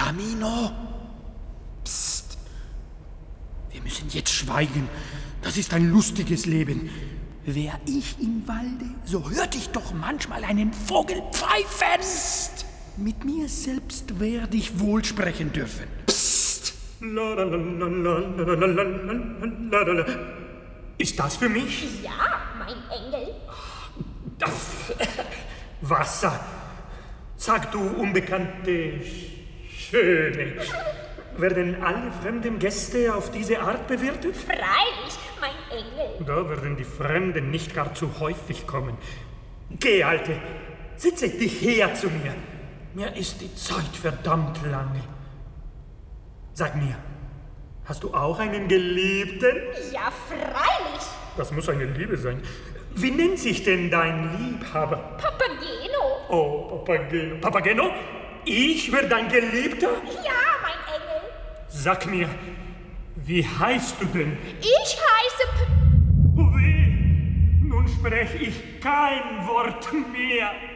Tamino! Psst! Wir müssen jetzt schweigen. Das ist ein lustiges Leben. Wär ich im Walde, so hörte ich doch manchmal einen Vogel pfeifen. Psst! Mit mir selbst werde ich wohl sprechen dürfen. Psst! Ist das für mich? Ja, mein Engel. Wasser. Sag du, unbekannte Schöne, werden alle fremden Gäste auf diese Art bewirtet? Freilich, mein Engel. Da werden die Fremden nicht gar zu häufig kommen. Geh, Alte, setze dich her zu mir. Mir ist die Zeit verdammt lange. Sag mir, hast du auch einen Geliebten? Ja, freilich. Das muss eine Liebe sein. Wie nennt sich denn dein Liebhaber? Papageno. Oh, Papageno. Papageno? Ich werde dein Geliebter? Ja, mein Engel. Sag mir, wie heißt du denn? Ich heiße Oh weh, nun sprech ich kein Wort mehr.